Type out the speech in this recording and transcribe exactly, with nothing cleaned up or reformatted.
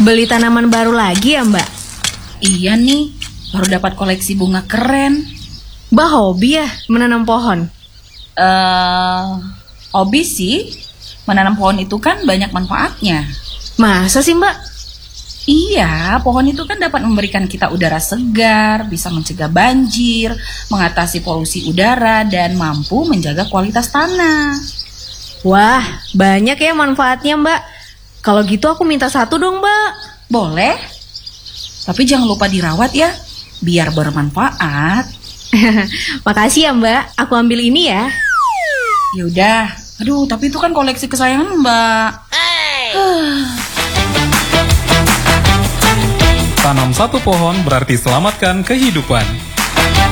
Beli tanaman baru lagi ya, Mbak? Iya nih, baru dapat koleksi bunga keren. Mbak hobi ya menanam pohon? Eh, hobi sih. Menanam pohon itu kan banyak manfaatnya. Masa sih, Mbak? Iya, pohon itu kan dapat memberikan kita udara segar, bisa mencegah banjir, mengatasi polusi udara, dan mampu menjaga kualitas tanah. Wah, banyak ya manfaatnya, Mbak. Kalau gitu aku minta satu dong, Mbak. Boleh, tapi jangan lupa dirawat ya, biar bermanfaat. Makasih ya, Mbak. Aku ambil ini ya. Yaudah, aduh tapi itu kan koleksi kesayangan Mbak. Tanam satu pohon berarti selamatkan kehidupan.